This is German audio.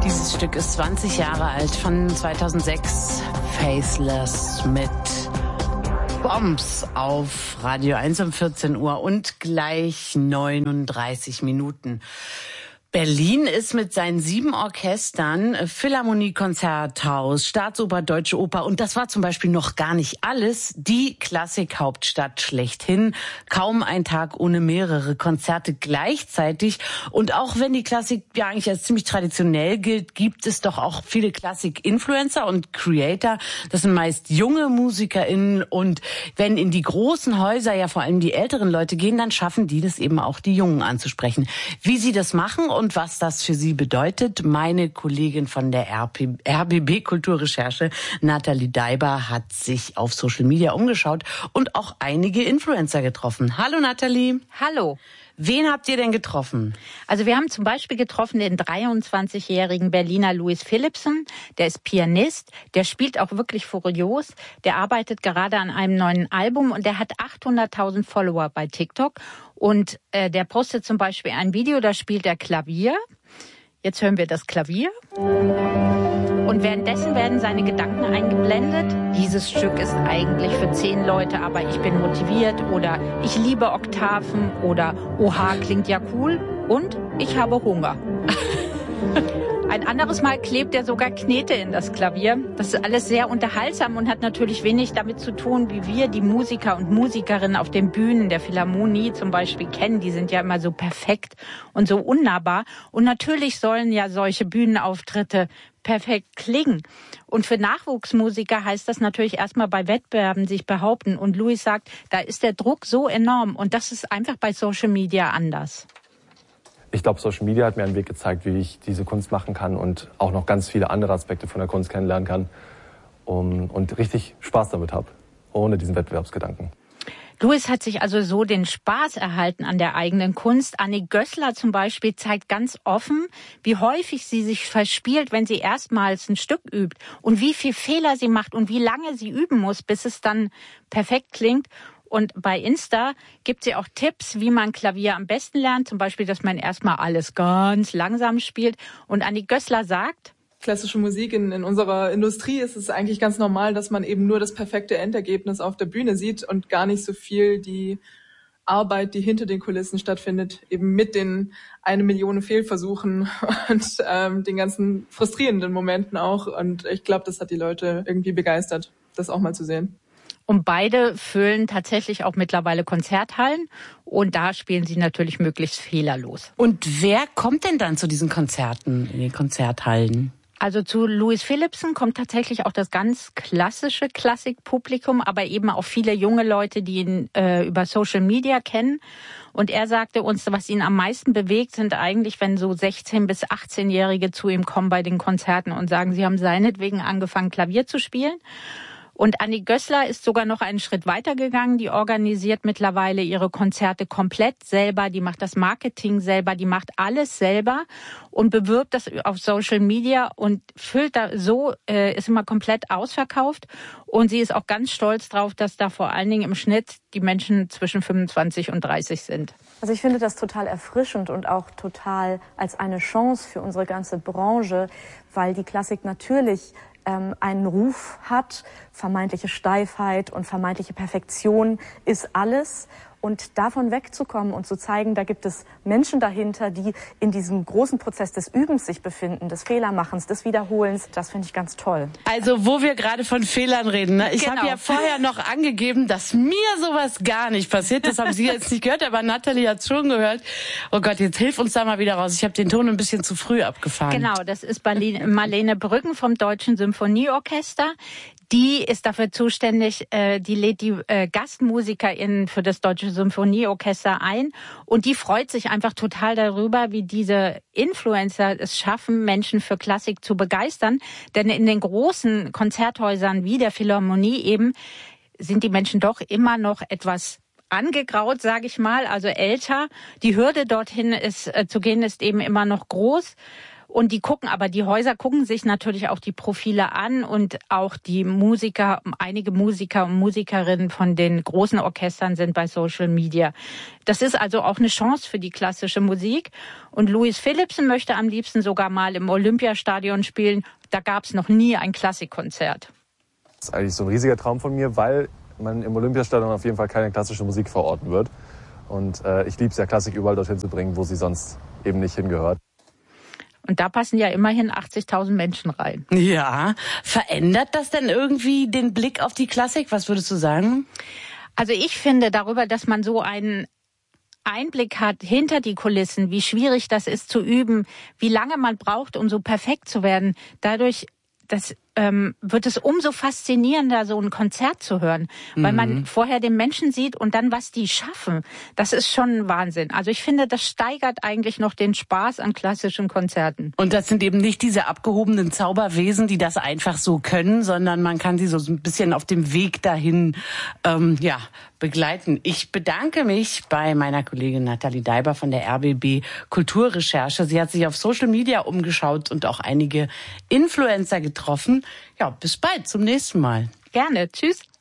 Dieses Stück ist 20 Jahre alt, von 2006, Faceless mit Bombs auf Radio 1 um 14 Uhr und gleich 39 Minuten. Berlin ist mit seinen 7 Orchestern, Philharmonie, Konzerthaus, Staatsoper, Deutsche Oper und das war zum Beispiel noch gar nicht alles, die Klassikhauptstadt schlechthin. Kaum ein Tag ohne mehrere Konzerte gleichzeitig. Und auch wenn die Klassik ja eigentlich als ziemlich traditionell gilt, gibt es doch auch viele Klassik-Influencer und Creator. Das sind meist junge MusikerInnen und wenn in die großen Häuser ja vor allem die älteren Leute gehen, dann schaffen die das eben auch, die Jungen anzusprechen. Wie sie das machen und was das für sie bedeutet, meine Kollegin von der RBB Kulturrecherche, Nathalie Daiber, hat sich auf Social Media umgeschaut und auch einige Influencer getroffen. Hallo Nathalie. Hallo. Wen habt ihr denn getroffen? Also wir haben zum Beispiel getroffen den 23-jährigen Berliner Louis Philippson. Der ist Pianist, der spielt auch wirklich furios. Der arbeitet gerade an einem neuen Album und der hat 800.000 Follower bei TikTok. Und der postet zum Beispiel ein Video, da spielt er Klavier. Jetzt hören wir das Klavier. Und währenddessen werden seine Gedanken eingeblendet. Dieses Stück ist eigentlich für 10 Leute, aber ich bin motiviert. Oder ich liebe Oktaven. Oder oha, klingt ja cool. Und ich habe Hunger. Ein anderes Mal klebt er sogar Knete in das Klavier. Das ist alles sehr unterhaltsam und hat natürlich wenig damit zu tun, wie wir die Musiker und Musikerinnen auf den Bühnen der Philharmonie zum Beispiel kennen. Die sind ja immer so perfekt und so unnahbar. Und natürlich sollen ja solche Bühnenauftritte perfekt klingen. Und für Nachwuchsmusiker heißt das natürlich erstmal bei Wettbewerben sich behaupten. Und Louis sagt, da ist der Druck so enorm und das ist einfach bei Social Media anders. Ich glaube, Social Media hat mir einen Weg gezeigt, wie ich diese Kunst machen kann und auch noch ganz viele andere Aspekte von der Kunst kennenlernen kann und richtig Spaß damit habe, ohne diesen Wettbewerbsgedanken. Louis hat sich also so den Spaß erhalten an der eigenen Kunst. Annie Gößler zum Beispiel zeigt ganz offen, wie häufig sie sich verspielt, wenn sie erstmals ein Stück übt und wie viel Fehler sie macht und wie lange sie üben muss, bis es dann perfekt klingt. Und bei Insta gibt sie auch Tipps, wie man Klavier am besten lernt. Zum Beispiel, dass man erstmal alles ganz langsam spielt. Und Annie Gößler sagt: Klassische Musik in unserer Industrie ist es eigentlich ganz normal, dass man eben nur das perfekte Endergebnis auf der Bühne sieht und gar nicht so viel die Arbeit, die hinter den Kulissen stattfindet, eben mit den 1 Million Fehlversuchen und den ganzen frustrierenden Momenten auch. Und ich glaube, das hat die Leute irgendwie begeistert, das auch mal zu sehen. Und beide füllen tatsächlich auch mittlerweile Konzerthallen. Und da spielen sie natürlich möglichst fehlerlos. Und wer kommt denn dann zu diesen Konzerten in den Konzerthallen? Also zu Louis Philippson kommt tatsächlich auch das ganz klassische Klassikpublikum, aber eben auch viele junge Leute, die ihn über Social Media kennen. Und er sagte uns, was ihn am meisten bewegt, sind eigentlich, wenn so 16- bis 18-Jährige zu ihm kommen bei den Konzerten und sagen, sie haben seinetwegen angefangen, Klavier zu spielen. Und Annie Gößler ist sogar noch einen Schritt weiter gegangen. Die organisiert mittlerweile ihre Konzerte komplett selber. Die macht das Marketing selber. Die macht alles selber und bewirbt das auf Social Media und füllt da so, ist immer komplett ausverkauft. Und sie ist auch ganz stolz drauf, dass da vor allen Dingen im Schnitt die Menschen zwischen 25 und 30 sind. Also ich finde das total erfrischend und auch total als eine Chance für unsere ganze Branche, weil die Klassik natürlich einen Ruf hat, vermeintliche Steifheit und vermeintliche Perfektion ist alles. Und davon wegzukommen und zu zeigen, da gibt es Menschen dahinter, die in diesem großen Prozess des Übens sich befinden, des Fehlermachens, des Wiederholens, das finde ich ganz toll. Also wo wir gerade von Fehlern reden, ne? Ich Genau. habe ja vorher noch angegeben, dass mir sowas gar nicht passiert. Das haben Sie jetzt nicht gehört, aber Nathalie hat es schon gehört. Oh Gott, jetzt hilf uns da mal wieder raus. Ich habe den Ton ein bisschen zu früh abgefahren. Genau, das ist Marlene Brüggen vom Deutschen Symphonieorchester. Die ist dafür zuständig, die lädt die GastmusikerInnen für das Deutsche Symphonieorchester ein. Und die freut sich einfach total darüber, wie diese Influencer es schaffen, Menschen für Klassik zu begeistern. Denn in den großen Konzerthäusern wie der Philharmonie eben sind die Menschen doch immer noch etwas angegraut, sage ich mal, also älter. Die Hürde dorthin zu gehen ist eben immer noch groß. Und die Häuser gucken sich natürlich auch die Profile an und auch die Musiker, einige Musiker und Musikerinnen von den großen Orchestern sind bei Social Media. Das ist also auch eine Chance für die klassische Musik. Und Louis Philippson möchte am liebsten sogar mal im Olympiastadion spielen. Da gab es noch nie ein Klassikkonzert. Das ist eigentlich so ein riesiger Traum von mir, weil man im Olympiastadion auf jeden Fall keine klassische Musik verorten wird. Und ich liebe es ja, Klassik überall dorthin zu bringen, wo sie sonst eben nicht hingehört. Und da passen ja immerhin 80.000 Menschen rein. Ja, verändert das denn irgendwie den Blick auf die Klassik? Was würdest du sagen? Also ich finde darüber, dass man so einen Einblick hat hinter die Kulissen, wie schwierig das ist zu üben, wie lange man braucht, um so perfekt zu werden. Dadurch wird es umso faszinierender, so ein Konzert zu hören, weil man vorher den Menschen sieht und dann, was die schaffen. Das ist schon Wahnsinn. Also ich finde, das steigert eigentlich noch den Spaß an klassischen Konzerten. Und das sind eben nicht diese abgehobenen Zauberwesen, die das einfach so können, sondern man kann sie so ein bisschen auf dem Weg dahin begleiten. Ich bedanke mich bei meiner Kollegin Nathalie Deiber von der RBB Kulturrecherche. Sie hat sich auf Social Media umgeschaut und auch einige Influencer getroffen. Ja, bis bald, zum nächsten Mal. Gerne, tschüss.